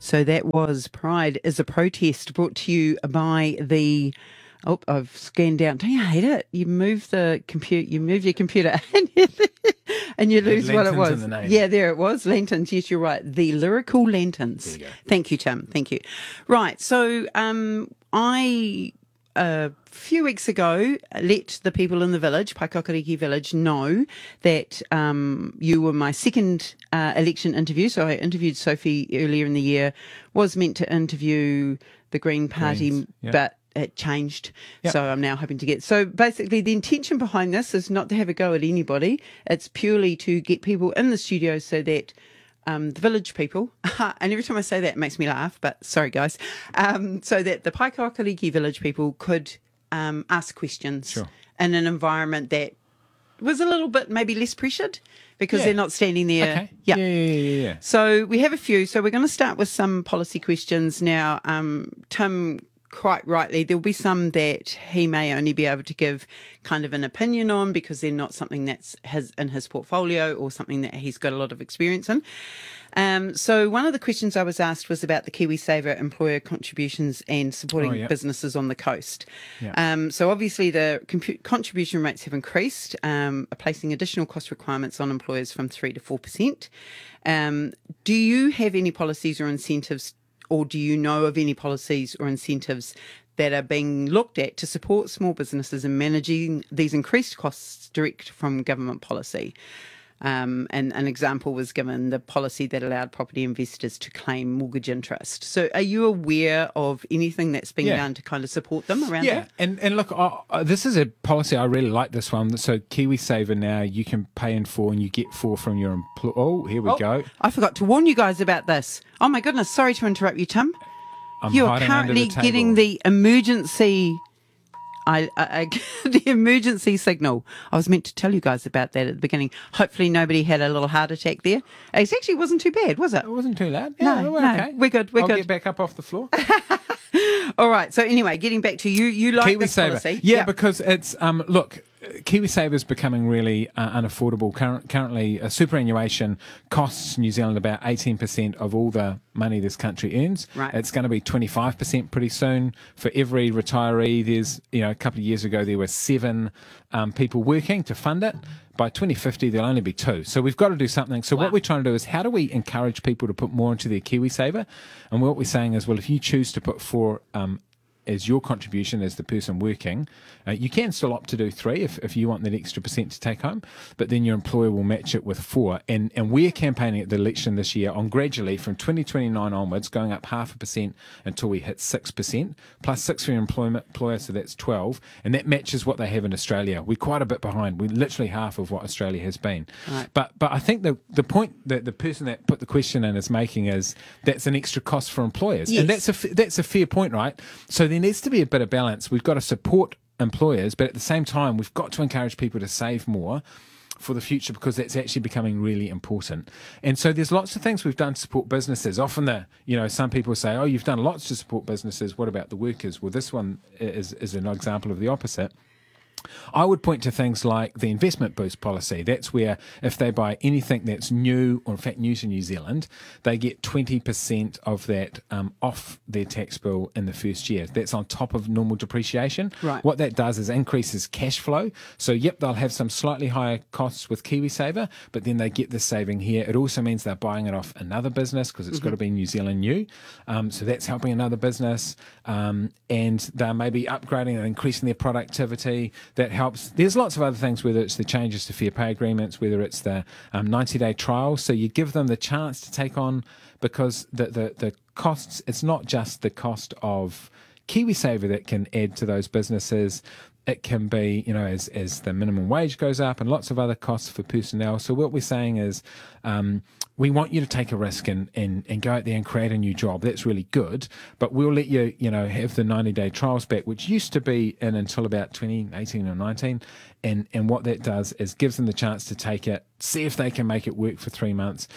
So that was Pride is a Protest, brought to you by the. Oh, I've scanned down. Don't you hate it? You move your computer, and you lose what it was. In the name. Yeah, there it was. Lanterns. Yes, you're right. The Lyrical Lanterns. There you go. Thank you, Tim. Thank you. Right. So, I a few weeks ago let the people in the village, Paikakariki village, know that you were my second election interview. So I interviewed Sophie earlier in the year, was meant to interview the Green Party, but it changed. Yep. So I'm now hoping to get. So basically, the intention behind this is not to have a go at anybody. It's purely to get people in the studio so that the village people, and every time I say that, it makes me laugh, but sorry, guys, so that the Paikakariki village people could ask questions in an environment that was a little bit maybe less pressured because they're not standing there. Okay. Yeah. Yeah. So we have a few. So we're going to start with some policy questions now. Tim, quite rightly, there'll be some that he may only be able to give kind of an opinion on because they're not something that's in his portfolio or something that he's got a lot of experience in. So one of the questions I was asked was about the KiwiSaver employer contributions and supporting businesses on the coast. Yeah. So obviously the contribution rates have increased, placing additional cost requirements on employers from 3 to 4%. Do you have any policies or incentives, or do you know of any policies or incentives that are being looked at to support small businesses in managing these increased costs direct from government policy? And an example was given, the policy that allowed property investors to claim mortgage interest. So are you aware of anything that's being done to kind of support them around that? And look, this is a policy, I really like this one. So KiwiSaver now, you can pay in 4 and you get 4 from your employer. Oh, here we go. I forgot to warn you guys about this. Oh my goodness, sorry to interrupt you, Tim. You are currently getting the emergency... the emergency signal. I was meant to tell you guys about that at the beginning. Hopefully nobody had a little heart attack there. It actually wasn't too bad, was it? It wasn't too loud. No, we're okay. We're good. I'll get back up off the floor. All right. So anyway, getting back to you. You like this policy. Yeah, because it's, look, KiwiSaver is becoming really unaffordable. Currently, superannuation costs New Zealand about 18% of all the money this country earns. Right. It's going to be 25% pretty soon. For every retiree, there's, a couple of years ago, there were 7 people working to fund it. By 2050, there'll only be 2. So we've got to do something. So what we're trying to do is, how do we encourage people to put more into their KiwiSaver? And what we're saying is, well, if you choose to put 4 as your contribution as the person working, you can still opt to do 3 if you want that extra % to take home, but then your employer will match it with 4. And we're campaigning at the election this year on gradually from 2029 onwards, going up 0.5% until we hit 6%, plus 6 for your employer, so that's 12, and that matches what they have in Australia. We're quite a bit behind. We're literally half of what Australia has been. Right. But I think the point that the person that put the question in is making is that's an extra cost for employers. Yes. And that's a fair point, right? So there needs to be a bit of balance. We've got to support employers, but at the same time, we've got to encourage people to save more for the future because that's actually becoming really important. And so there's lots of things we've done to support businesses. Often some people say, oh, you've done lots to support businesses. What about the workers? Well, this one is an example of the opposite. I would point to things like the investment boost policy. That's where if they buy anything that's new, or in fact new to New Zealand, they get 20% of that off their tax bill in the first year. That's on top of normal depreciation. Right. What that does is increases cash flow. So, they'll have some slightly higher costs with KiwiSaver, but then they get the saving here. It also means they're buying it off another business because it's got to be New Zealand new. So that's helping another business. And they're maybe upgrading and increasing their productivity. That helps. There's lots of other things, whether it's the changes to fair pay agreements, whether it's the 90-day trial. So you give them the chance to take on, because the costs, it's not just the cost of KiwiSaver that can add to those businesses. It can be, as the minimum wage goes up and lots of other costs for personnel. So what we're saying is we want you to take a risk and go out there and create a new job. That's really good. But we'll let you, have the 90-day trials back, which used to be in until about 2018 or 19. And what that does is gives them the chance to take it, see if they can make it work for 3 months.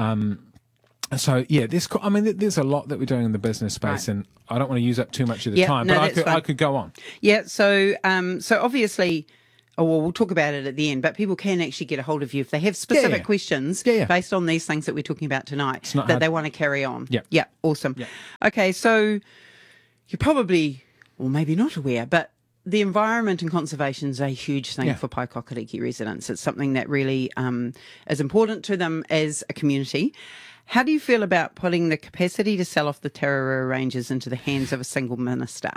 So there's a lot that we're doing in the business space, and I don't want to use up too much of the time, but I could go on. Yeah. So obviously, Oh, well, we'll talk about it at the end, but people can actually get a hold of you if they have specific yeah. questions Yeah. based on these things that we're talking about tonight not that hard. they want to carry on. Yeah. Yeah, awesome. Yeah. Okay, so you're probably, or maybe not aware, but the environment and conservation is a huge thing Yeah. for Paikokariki residents. It's something that really is important to them as a community. How do you feel about putting the capacity to sell off the Tararua Ranges into the hands of a single minister?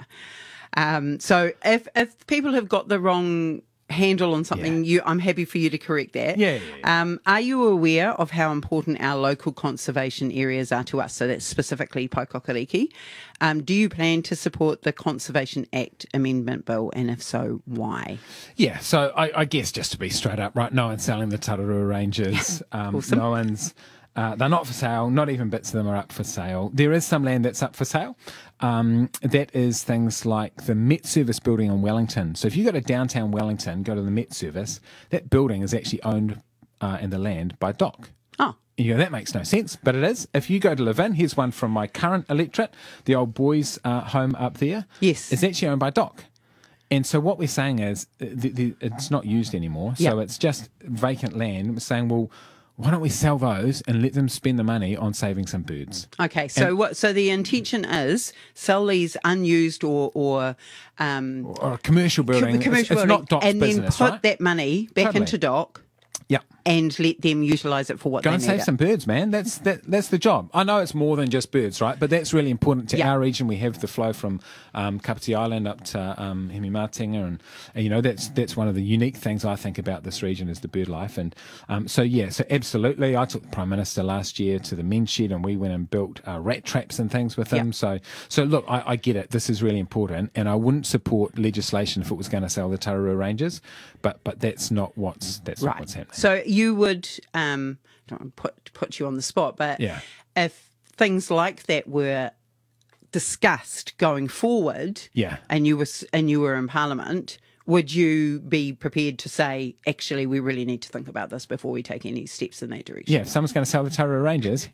So if people have got the wrong handle on something, I'm happy for you to correct that. Yeah. Are you aware of how important our local conservation areas are to us? So that's specifically Paikokariki. Do you plan to support the Conservation Act Amendment Bill, and if so, why? Yeah, so I guess just to be straight up, right, no one's selling the Tararua Ranges. Awesome. No one's... they're not for sale. Not even bits of them are up for sale. There is some land that's up for sale. That is things like the Met Service building in Wellington. So if you go to downtown Wellington, go to the Met Service, that building is actually owned in the land by DOC. Oh, You go, that makes no sense, but it is. If you go to live in, here's one from my current electorate, the old boys' home up there. Yes. It's actually owned by DOC. And so what we're saying is it's not used anymore. So it's just vacant land. We're saying, well, why don't we sell those and let them spend the money on saving some birds? okay. So so the intention is sell these unused or Or a commercial building. commercial it's building, not DOC's and then business, put right? that money back Totally. into DOC Yeah. and let them utilise it for what Go they and need save it. some birds, man. That's the job. I know it's more than just birds, right? But that's really important to our region. We have the flow from Kapiti Island up to Hemimatinga, and you know that's one of the unique things I think about this region is the bird life. And so absolutely, I took the Prime Minister last year to the men's shed, and we went and built rat traps and things with him. So look, I get it. This is really important, and I wouldn't support legislation if it was going to sell the Tararua Ranges, but that's not what's not what's happening. So you would don't want to put you on the spot, but if things like that were discussed going forward, and you were in Parliament, would you be prepared to say, actually, we really need to think about this before we take any steps in that direction? Yeah, if someone's going to sell the Tararua Ranges,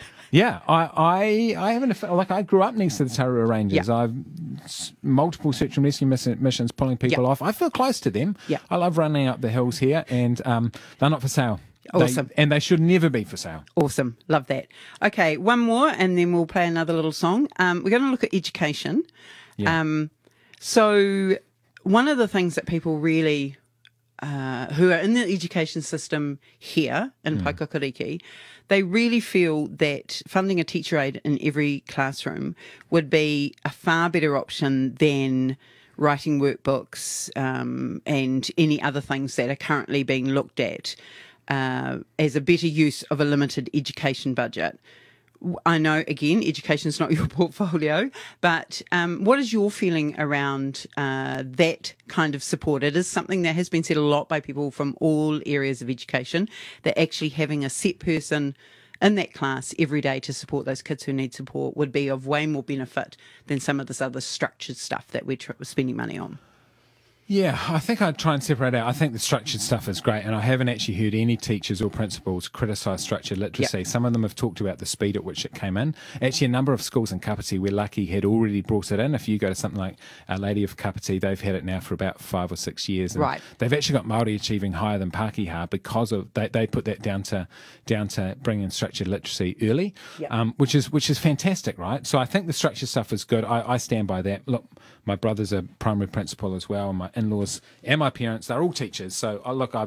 I haven't, like, I grew up next to the Tararua Ranges. I've multiple search and rescue missions pulling people off. I feel close to them. I love running up the hills here, and they're not for sale. Awesome. And they should never be for sale. Awesome. Love that. Okay, one more, and then we'll play another little song. We're going to look at education. So one of the things that people really who are in the education system here in Paikokariki, they really feel that funding a teacher aide in every classroom would be a far better option than writing workbooks and any other things that are currently being looked at as a better use of a limited education budget. I know, again, education's not your portfolio, but what is your feeling around that kind of support? It is something that has been said a lot by people from all areas of education, that actually having a set person in that class every day to support those kids who need support would be of way more benefit than some of this other structured stuff that we're spending money on. Yeah, I think I'd try and separate out. I think the structured stuff is great, and I haven't actually heard any teachers or principals criticise structured literacy. Yep. Some of them have talked about the speed at which it came in. Actually, a number of schools in Kapiti, we're lucky, had already brought it in. If you go to something like Our Lady of Kapiti, they've had it now for about 5 or 6 years. And right. They've actually got Māori achieving higher than Pākehā because of they put that down to bringing in structured literacy early, yep. which is fantastic, right? So I think the structured stuff is good. I stand by that. Look, my brother's a primary principal as well, and my in-laws and my parents, they're all teachers. So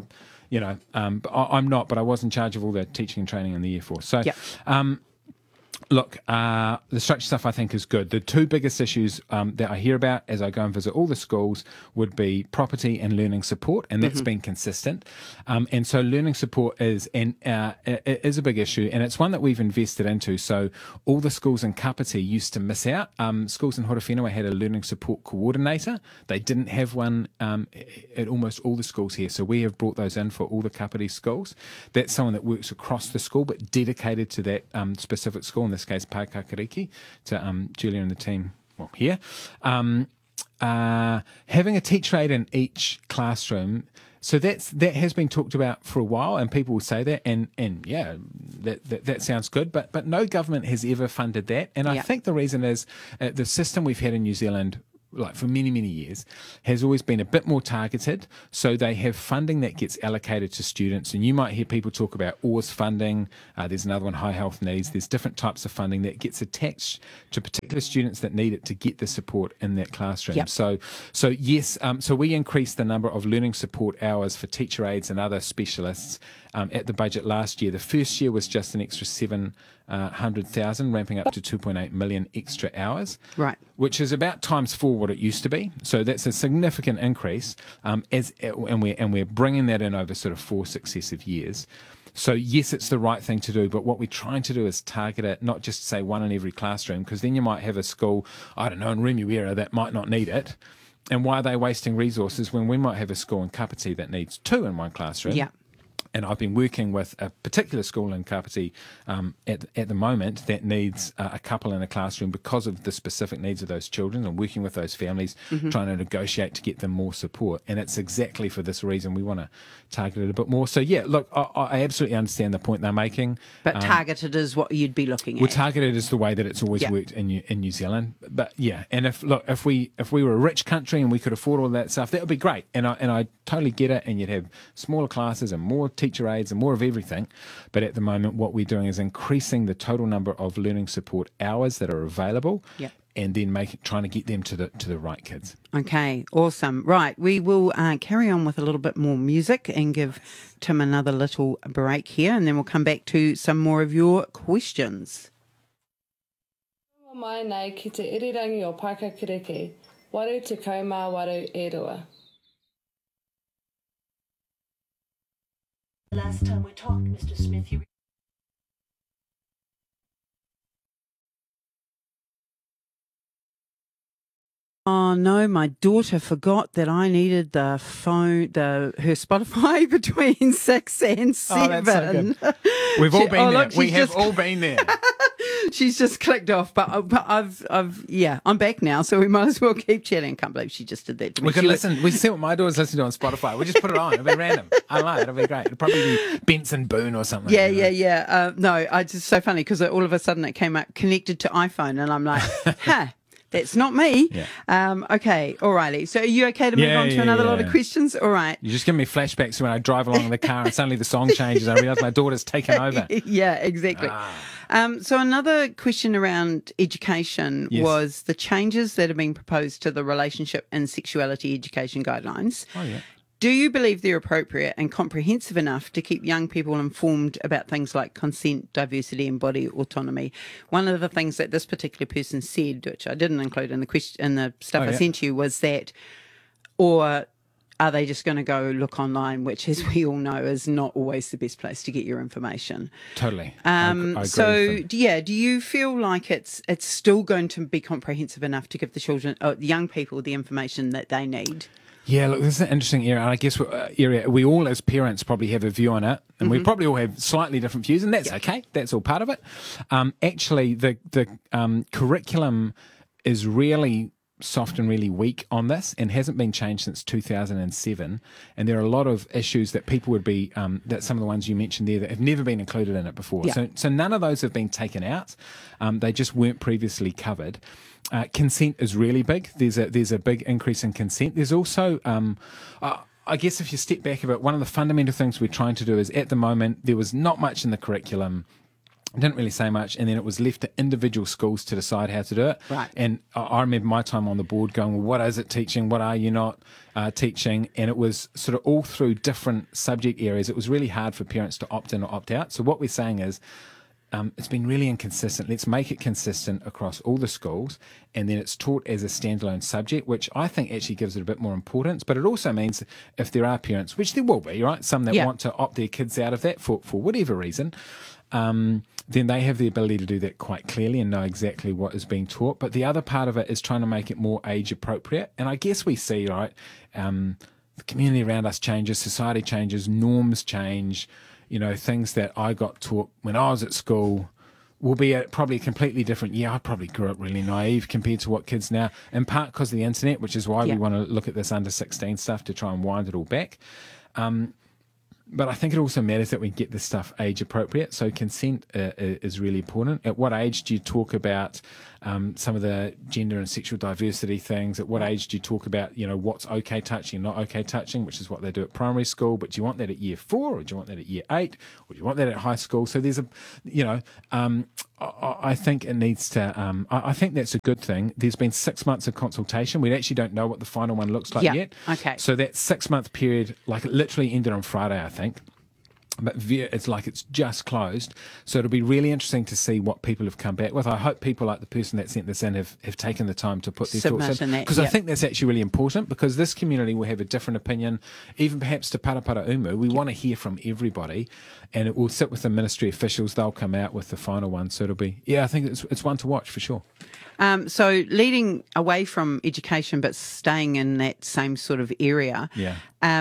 I'm not, but I was in charge of all the teaching and training in the Air Force. So, yep. Look, the structure stuff I think is good. The two biggest issues that I hear about as I go and visit all the schools would be property and learning support, and that's been consistent. And so learning support is a big issue, and it's one that we've invested into. So all the schools in Kapiti used to miss out. Schools in Horowhenua had a learning support coordinator. They didn't have one at almost all the schools here. So we have brought those in for all the Kapiti schools. That's someone that works across the school but dedicated to that specific school. In this case, Paikokariki, to Julia and the team here. Having a teacher aide in each classroom, so that has been talked about for a while, and people will say that, and yeah, that sounds good, but no government has ever funded that, and I think the reason is the system we've had in New Zealand like for many, many years, has always been a bit more targeted. So they have funding that gets allocated to students. And you might hear people talk about OARS funding. There's another one, high health needs. There's different types of funding that gets attached to particular students that need it to get the support in that classroom. Yep. So yes, so we increased the number of learning support hours for teacher aides and other specialists at the budget last year. The first year was just an extra 700,000, ramping up to 2.8 million extra hours, Right. which is about times 4 what it used to be. So that's a significant increase, and we're bringing that in over sort of 4 successive years. So yes, it's the right thing to do, but what we're trying to do is target it, not just say one in every classroom, because then you might have a school, I don't know, in Remuera that might not need it. And why are they wasting resources when we might have a school in Kapiti that needs 2 in one classroom? Yeah. And I've been working with a particular school in Kapiti at the moment that needs a couple in a classroom because of the specific needs of those children, and working with those families, trying to negotiate to get them more support. And it's exactly for this reason we want to target it a bit more. So, yeah, look, I absolutely understand the point they're making. But targeted is what you'd be looking Well, at. targeted is the way that it's always worked in New Zealand. But yeah, and if we were a rich country and we could afford all that stuff, that would be great. And I totally get it. And you'd have smaller classes and more teacher aides and more of everything. But at the moment, what we're doing is increasing the total number of learning support hours that are available. Yep. And then trying to get them to the right kids. Okay, awesome. Right, we will carry on with a little bit more music and give Tim another little break here, and then we'll come back to some more of your questions. Mai nei ki te irirangi o Paikakireke. Waru te kaumā waru e rua. Last time we talked, Mr. Smith, you... Oh no, my daughter forgot that I needed the phone, her Spotify between 6 and 7. Oh, that's so good. We've all been there. Look, We have all been there. She's just clicked off, but I'm back now, so we might as well keep chatting. Can't believe she just did that to me. We could listen. We see what my daughter's listening to on Spotify. We just put it on. It'll be random. I like it. It'll be great. It'll probably be Benson Boone or something. Yeah. No, I just so funny because all of a sudden it came up connected to iPhone, and I'm like, huh. That's not me. Yeah. Okay, alrighty. So are you okay to move on to another lot of questions? All right. You just give me flashbacks when I drive along in the car and suddenly the song changes. I realise my daughter's taken over. Yeah, exactly. So another question around education was the changes that are being proposed to the relationship and sexuality education guidelines. Oh, yeah. Do you believe they're appropriate and comprehensive enough to keep young people informed about things like consent, diversity, and body autonomy? One of the things that this particular person said, which I didn't include in the question in the stuff I sent you, was that, or are they just going to go look online, which, as we all know, is not always the best place to get your information? Totally. I agree with them. Do you feel like it's still going to be comprehensive enough to give the children, the young people, the information that they need? Yeah, look, this is an interesting area, and I guess we all as parents probably have a view on it, and we probably all have slightly different views, and that's okay. That's all part of it. Actually, the curriculum is really soft and really weak on this, and hasn't been changed since 2007. And there are a lot of issues that people would be that some of the ones you mentioned there that have never been included in it before. Yeah. So none of those have been taken out. They just weren't previously covered. Consent is really big. There's a big increase in consent. There's also, I guess if you step back a bit, one of the fundamental things we're trying to do is, at the moment, there was not much in the curriculum. Didn't really say much, and then it was left to individual schools to decide how to do it. Right. And I remember my time on the board going, well, what is it teaching? What are you not teaching? And it was sort of all through different subject areas. It was really hard for parents to opt in or opt out. So what we're saying is, it's been really inconsistent. Let's make it consistent across all the schools, and then it's taught as a standalone subject, which I think actually gives it a bit more importance. But it also means if there are parents, which there will be, right, some that want to opt their kids out of that for whatever reason, then they have the ability to do that quite clearly and know exactly what is being taught. But the other part of it is trying to make it more age appropriate. And I guess we see, right, the community around us changes, society changes, norms change. You know, things that I got taught when I was at school will be probably a completely different. I probably grew up really naive compared to what kids now, in part because of the internet, which is why we want to look at this under 16 stuff to try and wind it all back. But I think it also matters that we get this stuff age appropriate. So consent is really important. At what age do you talk about some of the gender and sexual diversity things? At what age do you talk about, what's okay touching and not okay touching, which is what they do at primary school? But do you want that at year 4, or do you want that at year 8, or do you want that at high school? So there's I think it needs to. I think that's a good thing. There's been 6 months of consultation. We actually don't know what the final one looks like yet. Okay. So that 6-month period, it literally ended on Friday, I think. But it's like it's just closed. So it'll be really interesting to see what people have come back with. I hope people like the person that sent this in have taken the time to put their thoughts in. Because I think that's actually really important, because this community will have a different opinion, even perhaps to Parapara Umu. We want to hear from everybody, and it will sit with the ministry officials. They'll come out with the final one. So it'll be, I think it's one to watch for sure. So leading away from education but staying in that same sort of area. Yeah.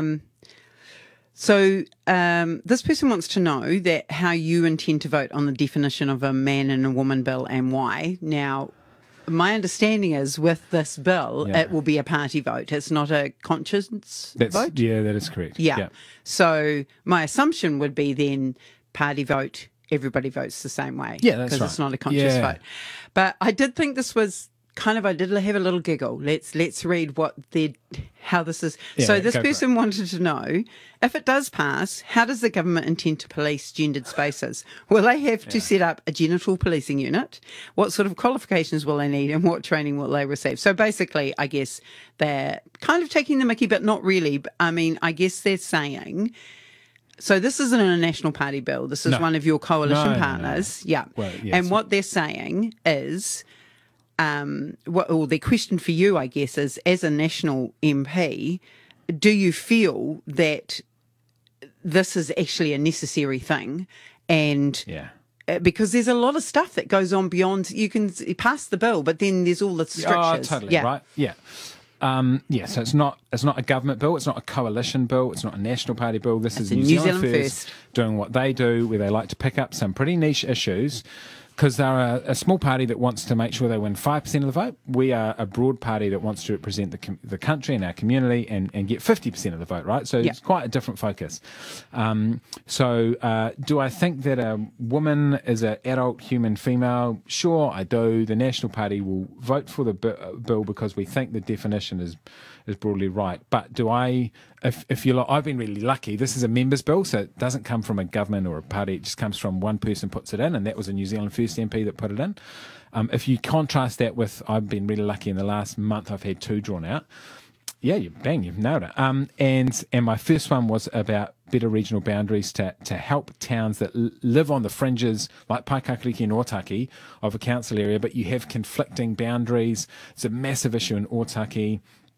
So this person wants to know that how you intend to vote on the definition of a man and a woman bill and why. Now, my understanding is with this bill, it will be a party vote. It's not a conscience vote. Yeah, that is correct. Yeah. So my assumption would be then party vote, everybody votes the same way. Yeah, that's right. Because it's not a conscious vote. But I did think this was I did have a little giggle. Let's read how this is. Yeah, so this person wanted to know, if it does pass, how does the government intend to police gendered spaces? Will they have to set up a genital policing unit? What sort of qualifications will they need, and what training will they receive? So basically, I guess they're kind of taking the mickey, but not really. I mean, I guess they're saying, so this isn't a National Party bill. This is one of your coalition partners. No. Yeah. Well, and what they're saying is, the question for you, I guess, is as a national MP, do you feel that this is actually a necessary thing? And because there's a lot of stuff that goes on beyond, you can pass the bill, but then there's all the strictures. Oh, totally, right? Yeah. So it's not a government bill, it's not a coalition bill, it's not a National Party bill. This is New Zealand First doing what they do, where they like to pick up some pretty niche issues, because they're a small party that wants to make sure they win 5% of the vote. We are a broad party that wants to represent the country and our community and get 50% of the vote, right? So it's quite a different focus. Do I think that a woman is an adult human female? Sure, I do. The National Party will vote for the bill because we think the definition is broadly right. But do I, if you like, I've been really lucky. This is a members bill, so it doesn't come from a government or a party. It just comes from one person puts it in, and that was a New Zealand First MP that put it in. If you contrast that with, I've been really lucky in the last month, I've had 2 drawn out. Yeah, you've nailed it. And my first one was about better regional boundaries to help towns that live on the fringes, like Paikakariki and Otaki, of a council area, but you have conflicting boundaries. It's a massive issue in Otaki.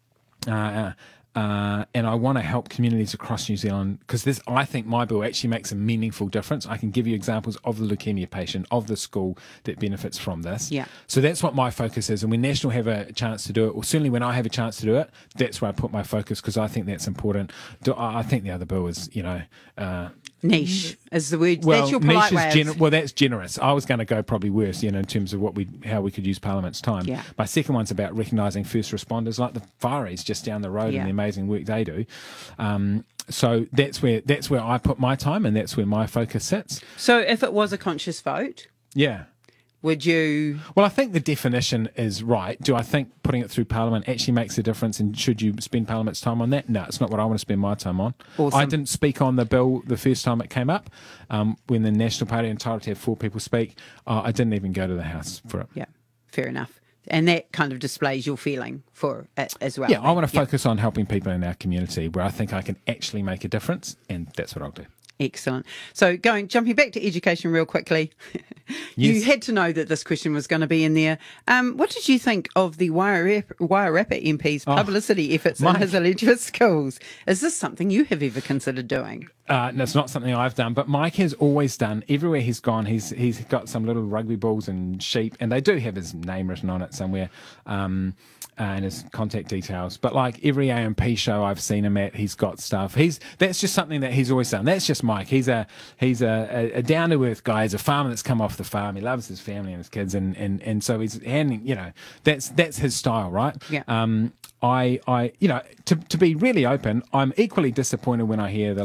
And I want to help communities across New Zealand, because I think my bill actually makes a meaningful difference. I can give you examples of the leukemia patient, of the school that benefits from this. Yeah. So that's what my focus is. And when National have a chance to do it, or certainly when I have a chance to do it, that's where I put my focus, because I think that's important. I think the other bill is, niche is the word. Well, that's your polite way. That's generous. I was going to go probably worse, in terms of how we could use Parliament's time. Yeah. My second one's about recognising first responders, like the fireys just down the road and the amazing work they do. So that's where I put my time, and that's where my focus sits. So if it was a conscious vote, would you? Well, I think the definition is right. Do I think putting it through Parliament actually makes a difference, and should you spend Parliament's time on that? No, it's not what I want to spend my time on. Awesome. I didn't speak on the bill the first time it came up. When the National Party entitled to have 4 people speak, I didn't even go to the House for it. Yeah, fair enough. And that kind of displays your feeling for it as well. Yeah, I want to focus on helping people in our community where I think I can actually make a difference, and that's what I'll do. Excellent. So jumping back to education real quickly, you had to know that this question was going to be in there. What did you think of the Wairarapa MP's publicity efforts in his alleged schools? Is this something you have ever considered doing? No, it's not something I've done, but Mike has always done. Everywhere he's gone, he's got some little rugby balls and sheep, and they do have his name written on it somewhere, and his contact details. But like every AMP show I've seen him at, he's got stuff. That's just something that he's always done. That's just Mike. He's a down to earth guy. He's a farmer that's come off the farm. He loves his family and his kids, and so he's handing. That's his style, right? Yeah. To be really open, I'm equally disappointed when I hear the local Labour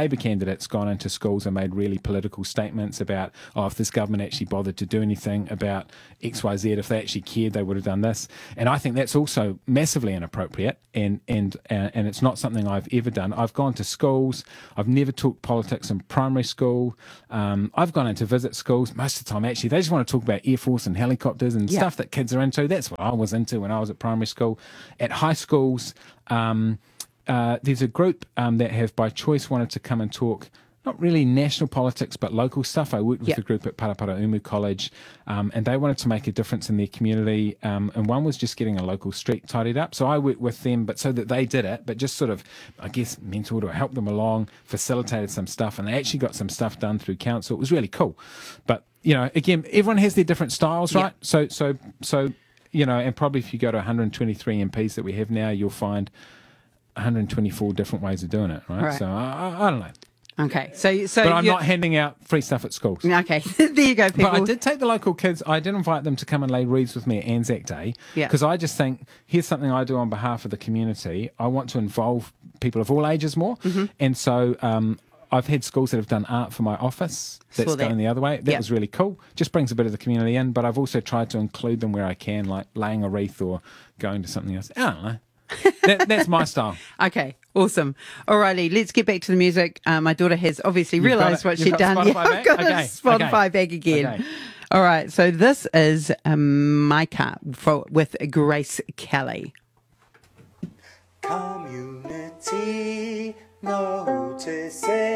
Labour candidates gone into schools and made really political statements about, if this government actually bothered to do anything about XYZ, if they actually cared, they would have done this. And I think that's also massively inappropriate, and it's not something I've ever done. I've gone to schools. I've never taught politics in primary school. I've gone in to visit schools. Most of the time, actually, they just want to talk about Air Force and helicopters and stuff that kids are into. That's what I was into when I was at primary school. At high schools, there's a group that have by choice wanted to come and talk, not really national politics, but local stuff. I worked with a group at Parapara Umu College, and they wanted to make a difference in their community. And one was just getting a local street tidied up. So I worked with them, but so that they did it, but just sort of, I guess, mentored or helped them along, facilitated some stuff, and they actually got some stuff done through council. It was really cool. But, again, everyone has their different styles, right? So, and probably if you go to 123 MPs that we have now, you'll find 124 different ways of doing it, right? So I don't know. Okay, so but I'm not handing out free stuff at schools. Okay, there you go, people. But I did take the local kids. I did invite them to come and lay wreaths with me at Anzac Day, because I just think, here's something I do on behalf of the community. I want to involve people of all ages more, and so I've had schools that have done art for my office. That's going the other way. That was really cool. Just brings a bit of the community in. But I've also tried to include them where I can, like laying a wreath or going to something else. I don't know. That's my style. Okay, awesome. Alrighty, let's get back to the music. My daughter has obviously realised what she'd done. Spotify I've got a Spotify back again. Okay. All right, so this is Micah with Grace Kelly. Community noticing.